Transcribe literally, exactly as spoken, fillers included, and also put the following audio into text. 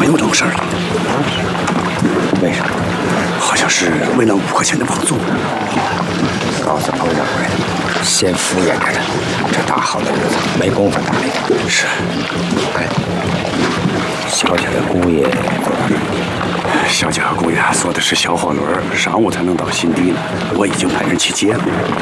朋友弄事儿了。 为啥？ 好像是为了五块钱的房租。 告诉彭掌柜，先敷衍着他，这大好的日子没工夫打理。 是。 哎，小姐的姑爷做到哪里？ 小姐和姑爷说的是小火轮，晌午才能到新地呢。我已经派人去接了。